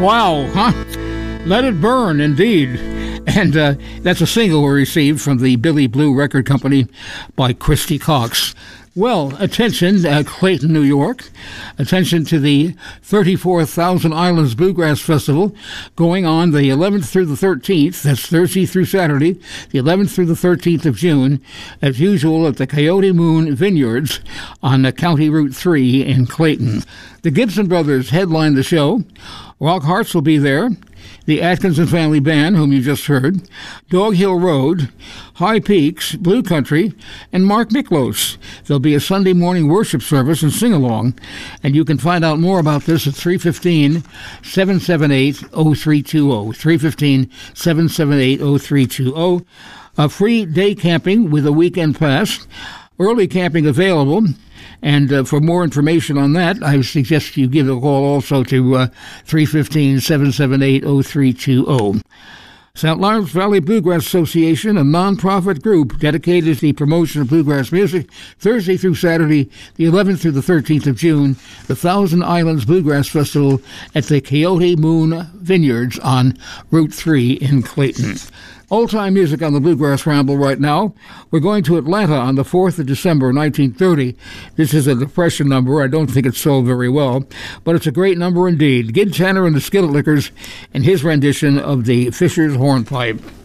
Wow, huh? Let It Burn, indeed. And that's a single we received from the Billy Blue Record Company by Christy Cox. Well, attention, Clayton, New York. Attention to the 34,000 Islands Bluegrass Festival going on the 11th through the 13th. That's Thursday through Saturday, the 11th through the 13th of June, as usual at the Coyote Moon Vineyards on County Route 3 in Clayton. The Gibson Brothers headline the show. Rock Hearts will be there. The Atkinson Family Band, whom you just heard, Dog Hill Road, High Peaks, Blue Country, and Mark Miklos. There'll be a Sunday morning worship service and sing-along, and you can find out more about this at 315-778-0320, 315-778-0320. A free day camping with a weekend pass, early camping available. And for more information on that, I suggest you give a call also to 315-778-0320. St. Lawrence Valley Bluegrass Association, a nonprofit group dedicated to the promotion of bluegrass music, Thursday through Saturday, the 11th through the 13th of June, the Thousand Islands Bluegrass Festival at the Coyote Moon Vineyards on Route 3 in Clayton. Old-time music on the Bluegrass Ramble right now. We're going to Atlanta on the 4th of December, 1930. This is a Depression number. I don't think it sold very well, but it's a great number indeed. Gid Tanner and the Skillet Lickers and his rendition of the Fisher's Hornpipe.